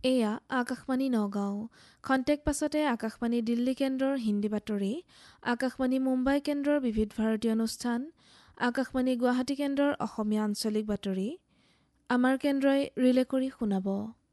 এয়া আকাশবাণী নগাঁও। খন্তেক পাছতে আকাশবাণী দিল্লী কেন্দ্ৰৰ হিন্দী বাতৰি, আকাশবাণী মুম্বাই কেন্দ্ৰৰ বিবিধ ভাৰতীয় অনুষ্ঠান, আকাশবাণী গুৱাহাটী কেন্দ্ৰৰ অসমীয়া আঞ্চলিক বাতৰি আমাৰ কেন্দ্ৰই ৰিলে কৰি শুনাব।